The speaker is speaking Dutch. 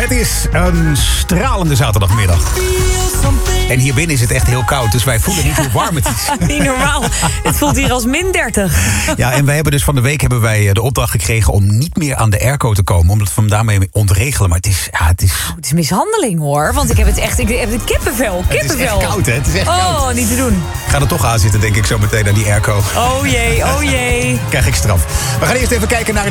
Het is een stralende zaterdagmiddag. En hier binnen is het echt heel koud, dus wij voelen niet hoe warm het is. Niet normaal. Het voelt hier als min 30. Ja, en wij hebben dus van de week de opdracht gekregen om niet meer aan de airco te komen, omdat we hem daarmee ontregelen. Maar het is mishandeling hoor, want ik heb het kippenvel. Het is echt koud, hè? Het is echt koud. Oh, niet te doen. Ik ga er toch aan zitten, denk ik, zo meteen aan die airco. Oh jee. Krijg ik straf. We gaan eerst even kijken naar